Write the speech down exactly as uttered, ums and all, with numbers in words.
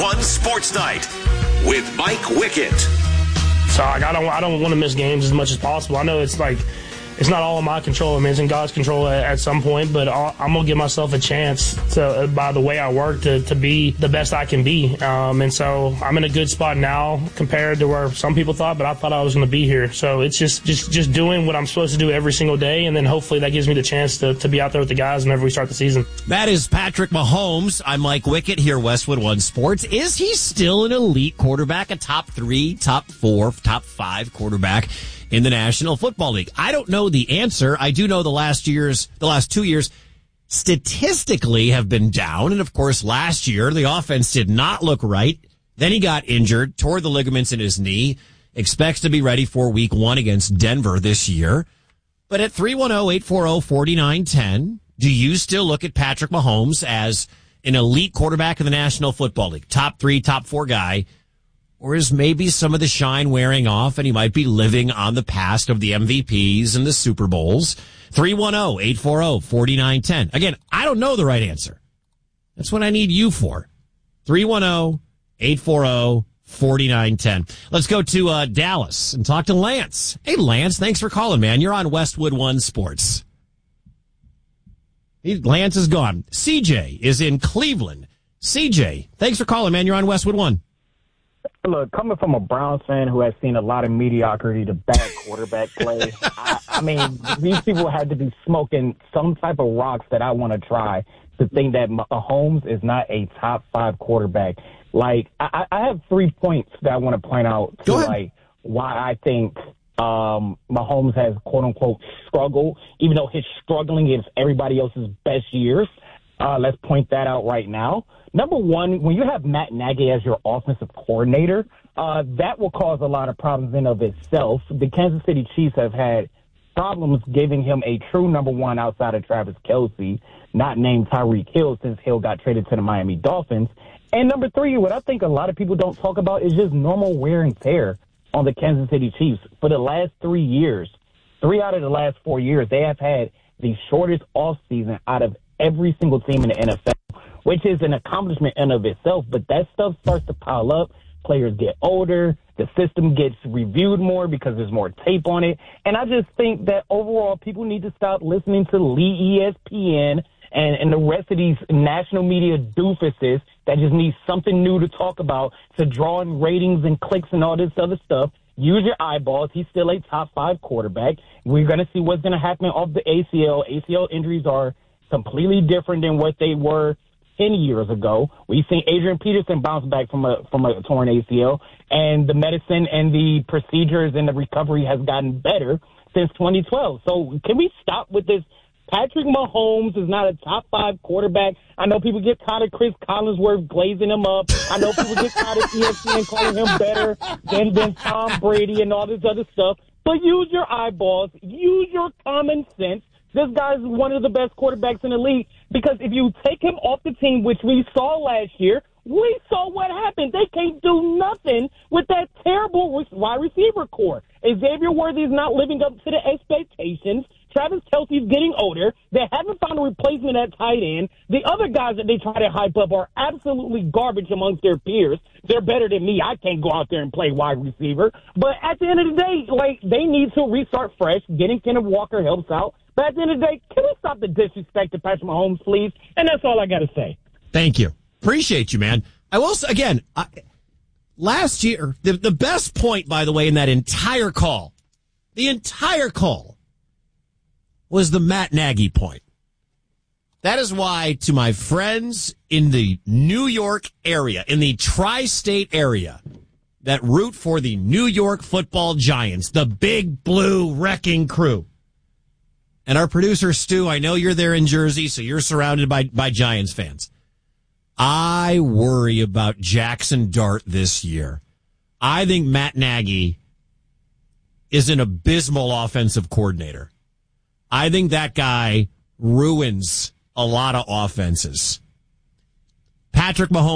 One Sports Night with Mike Wickett. So like, I don't I don't want to miss games as much as possible. I know it's like it's not all in my control. I mean, it's in God's control at, at some point, but I'll, I'm going to give myself a chance to, by the way I work, to, to be the best I can be. Um, and so I'm in a good spot now compared to where some people thought, but I thought I was going to be here. So it's just, just, just doing what I'm supposed to do every single day, and then hopefully that gives me the chance to, to be out there with the guys whenever we start the season. That is Patrick Mahomes. I'm Mike Wickett here, Westwood One Sports. Is he still an elite quarterback, a top three, top four, top five quarterback in the National Football League? I don't know the answer. I do know the last years, the last two years statistically have been down. And of course, last year, the offense did not look right. Then he got injured, tore the ligaments in his knee, expects to be ready for week one against Denver this year. But at three one zero, eight four zero, four nine one zero, do you still look at Patrick Mahomes as an elite quarterback in the National Football League? Top three, top four guy? Or is maybe some of the shine wearing off and he might be living on the past of the M V Ps and the Super Bowls? three one zero, eight four zero, four nine one zero. Again, I don't know the right answer. That's what I need you for. three one zero, eight four zero, four nine one zero. Let's go to uh, Dallas and talk to Lance. Hey, Lance, thanks for calling, man. You're on Westwood One Sports. He, Lance is gone. C J is in Cleveland. C J, thanks for calling, man. You're on Westwood One. Look, coming from a Browns fan who has seen a lot of mediocrity to bad quarterback play, I, I mean, these people had to be smoking some type of rocks that I want to try to think that Mahomes is not a top five quarterback. Like, I, I have three points that I want to point out to, like, why I think um, Mahomes has, quote-unquote, struggled, even though his struggling is everybody else's best years. Uh, let's point that out right now. Number one, when you have Matt Nagy as your offensive coordinator, uh, that will cause a lot of problems in of itself. The Kansas City Chiefs have had problems giving him a true number one outside of Travis Kelce, not named Tyreek Hill since Hill got traded to the Miami Dolphins. And number three, what I think a lot of people don't talk about is just normal wear and tear on the Kansas City Chiefs. For the last three years, three out of the last four years, they have had the shortest offseason out of every single team in the N F L, which is an accomplishment in of itself. But that stuff starts to pile up. Players get older. The system gets reviewed more because there's more tape on it. And I just think that overall people need to stop listening to Lee E S P N and, and the rest of these national media doofuses that just need something new to talk about to draw in ratings and clicks and all this other stuff. Use your eyeballs. He's still a top five quarterback. We're going to see what's going to happen off the A C L. A C L injuries are completely different than what they were ten years ago. We've seen Adrian Peterson bounce back from a from a torn A C L, and the medicine and the procedures and the recovery has gotten better since twenty twelve. So can we stop with this? Patrick Mahomes is not a top five quarterback. I know people get tired of Chris Collinsworth glazing him up. I know people get tired of E S P N calling him better than, than Tom Brady and all this other stuff. But use your eyeballs. Use your common sense. This guy's one of the best quarterbacks in the league because if you take him off the team, which we saw last year, we saw what happened. They can't do nothing with that terrible wide receiver core. Xavier Worthy is not living up to the expectations. Travis Kelce's getting older. They haven't found a replacement at tight end. The other guys that they try to hype up are absolutely garbage amongst their peers. They're better than me. I can't go out there and play wide receiver. But at the end of the day, like, they need to restart fresh. Getting Kenneth Walker helps out. But at the end of the day, can we stop the disrespect to Patrick Mahomes, please? And that's all I got to say. Thank you. Appreciate you, man. I will say, again, I, last year, the, the best point, by the way, in that entire call, the entire call, was the Matt Nagy point. That is why, to my friends in the New York area, in the tri-state area, that root for the New York Football Giants, the big blue wrecking crew, and our producer, Stu, I know you're there in Jersey, so you're surrounded by, by Giants fans. I worry about Jackson Dart this year. I think Matt Nagy is an abysmal offensive coordinator. I think that guy ruins a lot of offenses. Patrick Mahomes